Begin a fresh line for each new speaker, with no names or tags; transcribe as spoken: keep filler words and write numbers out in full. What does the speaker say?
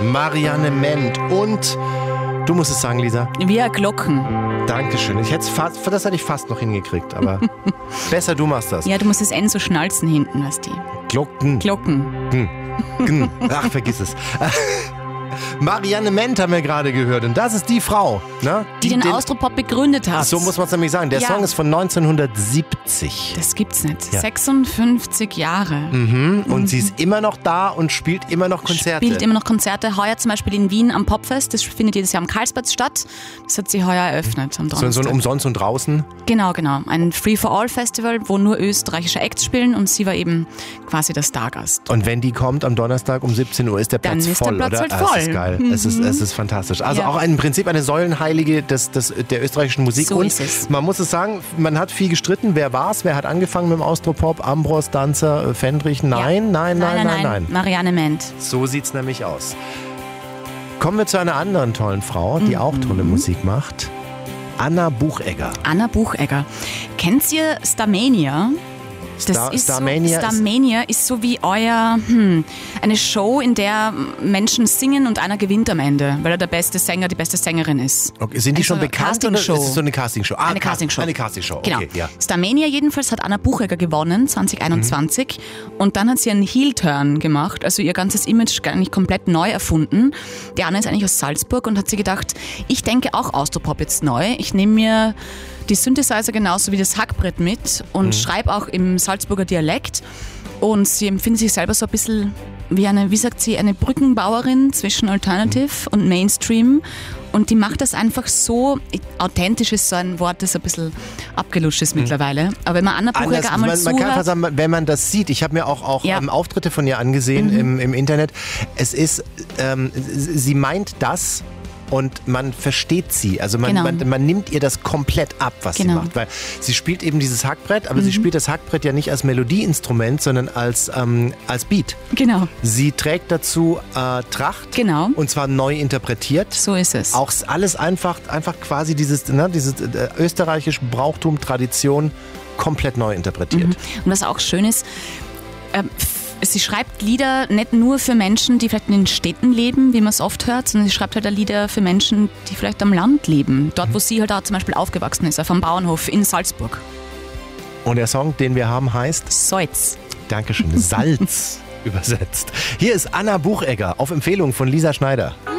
Marianne Ment und, du musst es sagen, Lisa.
Wir Glocken.
Dankeschön. Ich hätte fast, das hätte ich fast noch hingekriegt, aber besser du machst das.
Ja, du musst das N so schnalzen hinten, weißt du.
Glocken.
Glocken.
Hm. Hm. Ach, vergiss es. Marianne Ment haben wir gerade gehört und das ist die Frau, ne?
Die, die den, den Austropop begründet hat.
So muss man es nämlich sagen. Der
ja.
Song ist von neunzehnhundertsiebzig.
Das gibt's nicht. Ja. sechsundfünfzig Jahre.
Mhm. Und mhm. sie ist immer noch da und spielt immer noch Konzerte.
Spielt immer noch Konzerte. Heuer zum Beispiel in Wien am Popfest. Das findet jedes Jahr am Karlsplatz statt. Das hat sie heuer eröffnet am Donnerstag.
So, so ein Umsonst und draußen?
Genau, genau. Ein Free-for-All-Festival, wo nur österreichische Acts spielen und sie war eben quasi der Stargast.
Und wenn die kommt am Donnerstag um siebzehn Uhr, ist der Platz
Dann ist
voll,
der Platz
oder?
Halt voll.
Das ist geil.
Mhm.
Es ist, es ist fantastisch. Also
ja.
auch im Prinzip eine Säulenheilige des, des, der österreichischen Musik.
So
und
ist es.
Man muss es sagen, man hat viel gestritten. Wer war's? Wer hat angefangen mit dem Austropop? Ambros, Danzer, Fendrich? Nein,
ja.
nein, nein, nein, nein, nein.
Marianne Ment.
So sieht's nämlich aus. Kommen wir zu einer anderen tollen Frau, die mhm. auch tolle Musik macht. Anna Buchegger.
Anna Buchegger. Kennt ihr Starmania? Das
Star,
ist
Starmania,
so, Starmania ist, ist so wie euer, hm, eine Show, in der Menschen singen und einer gewinnt am Ende, weil er der beste Sänger, die beste Sängerin ist.
Okay. Sind die
also
schon bekannt oder ist es so eine Castingshow? Ah,
eine Castingshow.
Eine Castingshow,
genau.
Okay, ja.
Starmania jedenfalls hat Anna Buchegger gewonnen, zwanzig einundzwanzig. Mhm. Und dann hat sie einen Heel-Turn gemacht, also ihr ganzes Image gar nicht komplett neu erfunden. Die Anna ist eigentlich aus Salzburg und hat sich gedacht, ich denke auch Austropop jetzt neu. Ich nehme mir die Synthesizer genauso wie das Hackbrett mit und mhm. schreibe auch im Salzburger Dialekt. Und sie empfindet sich selber so ein bisschen wie eine, wie sagt sie, eine Brückenbauerin zwischen Alternative mhm. und Mainstream. Und die macht das einfach so, authentisch ist so ein Wort, das ein bisschen abgelutscht ist mittlerweile. Aber wenn man Anna Buchegger einmal
man, man kann einfach sagen, wenn man das sieht, ich habe mir auch, auch ja. ähm, Auftritte von ihr angesehen mhm. im, im Internet, es ist, ähm, sie meint das, und man versteht sie. Also man,
genau.
man, man nimmt ihr das komplett ab, was
genau.
sie macht. Weil sie spielt eben dieses Hackbrett, aber
mhm.
sie spielt das Hackbrett ja nicht als Melodieinstrument, sondern als, ähm, als Beat.
Genau.
Sie trägt dazu äh, Tracht.
Genau.
Und zwar neu interpretiert.
So ist es.
Auch alles einfach, einfach quasi dieses, ne, dieses äh, österreichische Brauchtum, Tradition komplett neu interpretiert.
Mhm. Und was auch schön ist, äh, sie schreibt Lieder nicht nur für Menschen, die vielleicht in den Städten leben, wie man es oft hört, sondern sie schreibt halt auch Lieder für Menschen, die vielleicht am Land leben. Dort, wo sie halt auch zum Beispiel aufgewachsen ist, auf einem Bauernhof in Salzburg.
Und der Song, den wir haben, heißt?
Salz.
Dankeschön. Salz übersetzt. Hier ist Anna Buchegger auf Empfehlung von Lisa Schneider.